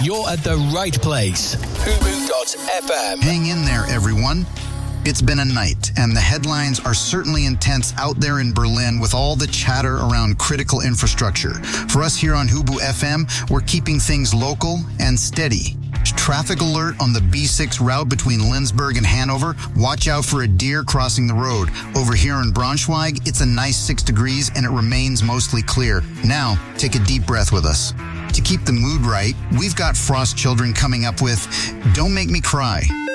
you're at the right place. Hubu.fm. Hang in there, everyone. It's been a night, and the headlines are certainly intense out there in Berlin with all the chatter around critical infrastructure. For us here on Hubu FM, we're keeping things local and steady. Traffic alert on the B6 route between Lindsberg and Hanover. Watch out for a deer crossing the road. Over here in Braunschweig, it's a nice 6 degrees and it remains mostly clear. Now, take a deep breath with us. To keep the mood right, we've got Frost Children coming up with Don't Make Me Cry.